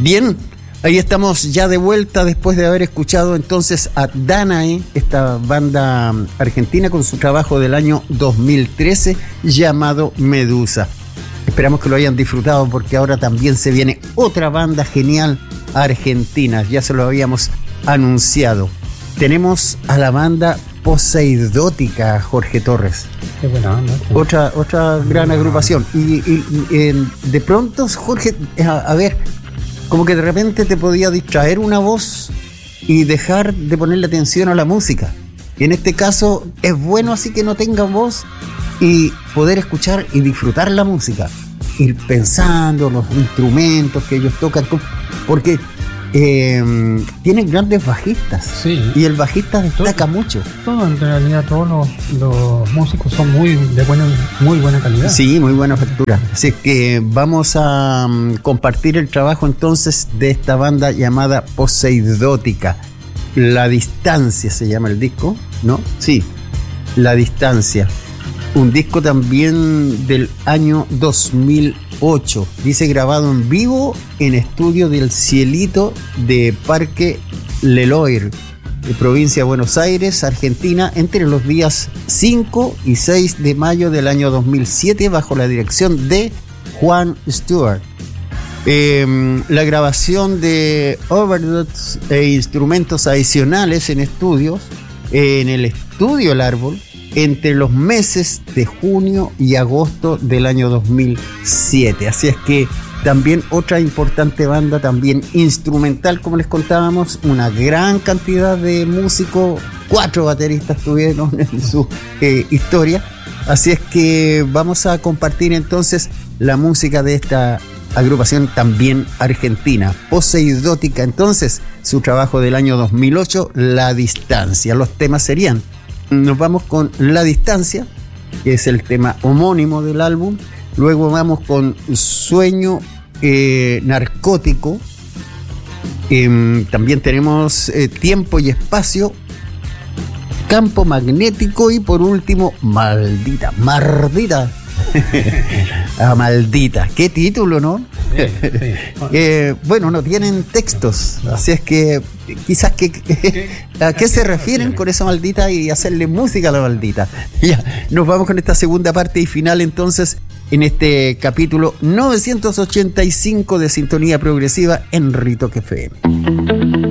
Bien, ahí estamos ya de vuelta después de haber escuchado entonces a Danae, esta banda argentina con su trabajo del año 2013 llamado Medusa. Esperamos que lo hayan disfrutado porque ahora también se viene otra banda genial argentina, ya se lo habíamos anunciado. Tenemos a la banda Poseidótica, Jorge Torres. Qué buena banda. Otra gran agrupación. Y de pronto, Jorge, a ver, como que de repente te podía distraer una voz y dejar de ponerle atención a la música. Y en este caso es bueno así que no tenga voz y poder escuchar y disfrutar la música. Ir pensando los instrumentos que ellos tocan, porque tienen grandes bajistas. Sí. Y el bajista destaca mucho. En realidad todos los músicos son muy buena calidad. Sí, muy buena factura. Así que vamos a compartir el trabajo entonces de esta banda llamada Poseidótica. La Distancia se llama el disco, ¿no? Sí, La Distancia. Un disco también del año 2008. Dice grabado en vivo en estudio del Cielito de Parque Leloir, de provincia de Buenos Aires, Argentina, entre los días 5 y 6 de mayo del año 2007, bajo la dirección de Juan Stewart. La grabación de overdubs e instrumentos adicionales en estudios, en el estudio El Árbol, entre los meses de junio y agosto del año 2007. Así es que también otra importante banda, también instrumental, como les contábamos, una gran cantidad de músicos, 4 bateristas tuvieron en su historia. Así es que vamos a compartir entonces la música de esta agrupación también argentina, Poseidótica. Entonces, su trabajo del año 2008, La Distancia. Los temas serían: nos vamos con La Distancia, que es el tema homónimo del álbum. Luego vamos con Sueño Narcótico. También tenemos Tiempo y Espacio, Campo Magnético y por último Maldita. Maldita. Qué título, ¿no? Sí. Bueno, no tienen textos, así es que quizás ¿a qué se refieren con esa maldita y hacerle música a la maldita? Ya, nos vamos con esta segunda parte y final entonces en este capítulo 985 de Sintonía Progresiva en Ritoque FM.